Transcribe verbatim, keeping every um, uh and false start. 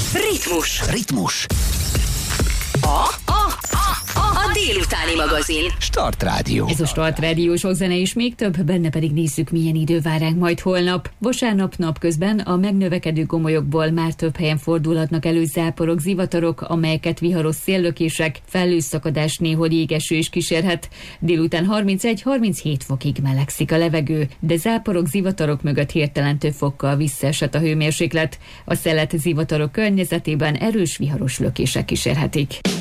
Ritmus. Ritmus. A, a, a, a délutáni magazin. Start Rádió. Ez a Start Rádió, sok zene és még több, benne pedig nézzük, milyen idő vár ránk majd holnap. Vasárnap napközben a megnövekedő gomolyokból már több helyen fordulhatnak elő záporok, zivatarok, amelyeket viharos széllökések, felhőszakadás, néhol jégeső is kísérhet. Délután harmincegy-harminchét fokig melegszik a levegő, de záporok, zivatarok mögött hirtelen több fokkal visszaesett a hőmérséklet. A szelet zivatarok környezetében erős viharos lökések kísérhetik.